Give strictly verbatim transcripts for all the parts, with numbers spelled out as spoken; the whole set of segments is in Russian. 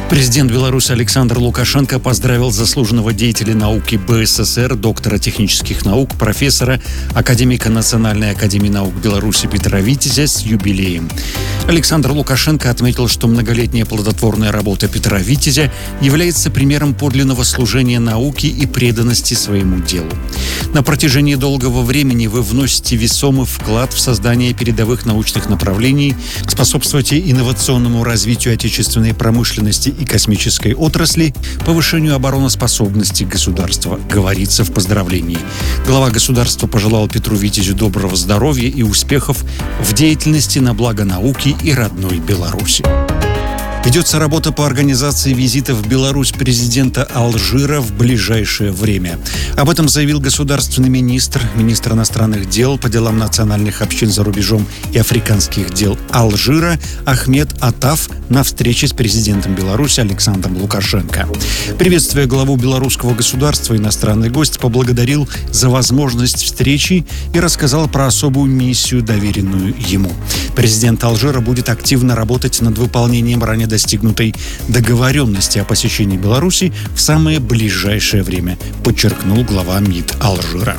Президент Беларуси Александр Лукашенко поздравил заслуженного деятеля науки БССР, доктора технических наук, профессора, академика Национальной академии наук Беларуси Петра Витязя с юбилеем. Александр Лукашенко отметил, что многолетняя плодотворная работа Петра Витязя является примером подлинного служения науке и преданности своему делу. На протяжении долгого времени вы вносите весомый вклад в создание передовых научных направлений, способствуете инновационному развитию отечественной промышленности и космической отрасли, повышению обороноспособности государства, говорится в поздравлении. Глава государства пожелал Петру Витязю доброго здоровья и успехов в деятельности на благо науки и родной Беларуси. Ведется работа по организации визита в Беларусь президента Алжира в ближайшее время. Об этом заявил государственный министр, министр иностранных дел по делам национальных общин за рубежом и африканских дел Алжира Ахмед Атаф на встрече с президентом Беларуси Александром Лукашенко. Приветствуя главу белорусского государства, иностранный гость поблагодарил за возможность встречи и рассказал про особую миссию, доверенную ему. Президент Алжира будет активно работать над выполнением ранее достигнутой договоренности о посещении Беларуси в самое ближайшее время, подчеркнул глава МИД Алжира.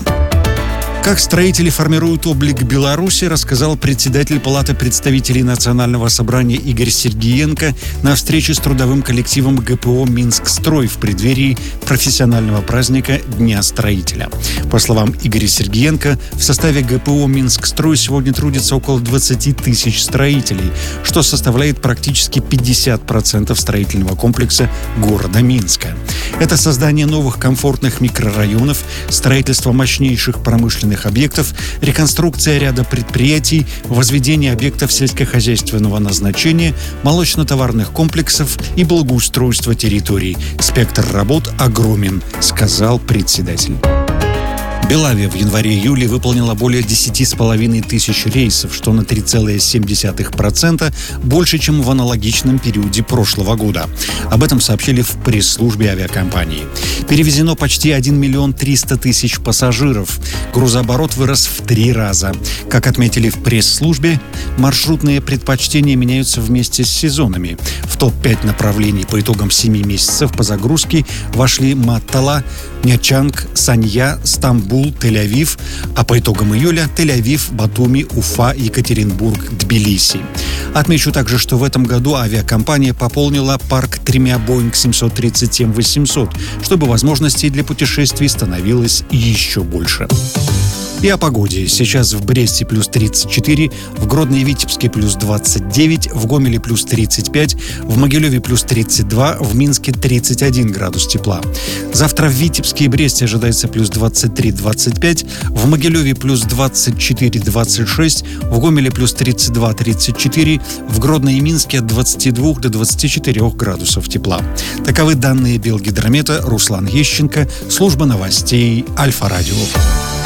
Как строители формируют облик Беларуси, рассказал председатель Палаты представителей Национального собрания Игорь Сергиенко на встрече с трудовым коллективом ГПО «Минск-строй» в преддверии профессионального праздника Дня строителя. По словам Игоря Сергиенко, в составе ГПО «Минск-строй» сегодня трудится около двадцати тысяч строителей, что составляет практически пятьдесят процентов строительного комплекса города Минска. Это создание новых комфортных микрорайонов, строительство мощнейших промышленных объектов, реконструкция ряда предприятий, возведение объектов сельскохозяйственного назначения, молочно-товарных комплексов и благоустройство территорий. Спектр работ огромен, сказал председатель. Белавия в январе-июле выполнила более десяти с половиной тысяч рейсов, что на три целых семь десятых процента больше, чем в аналогичном периоде прошлого года. Об этом сообщили в пресс-службе авиакомпании. Перевезено почти один миллион триста тысяч пассажиров. Грузооборот вырос в три раза. Как отметили в пресс-службе, маршрутные предпочтения меняются вместе с сезонами. В топ пять направлений по итогам семи месяцев по загрузке вошли Маттала, Нячанг, Санья, Стамбул, Тель-Авив, а по итогам июля Тель-Авив, Батуми, Уфа, Екатеринбург, Тбилиси. Отмечу также, что в этом году авиакомпания пополнила парк тремя Боинг семьсот тридцать семь восемьсот, чтобы возможностей для путешествий становилось еще больше. И о погоде. Сейчас в Бресте плюс тридцать четыре, в Гродно и Витебске плюс двадцать девять, в Гомеле плюс тридцать пять, в Могилеве плюс тридцать два, в Минске тридцать один градус тепла. Завтра в Витебске и Бресте ожидается плюс двадцать три двадцать пять, в Могилеве плюс двадцать четыре двадцать шесть, в Гомеле плюс тридцать два тридцать четыре, в Гродно и Минске от двадцати двух до двадцати четырёх градусов тепла. Таковы данные Белгидромета. Руслан Ещенко, служба новостей Альфа-радио.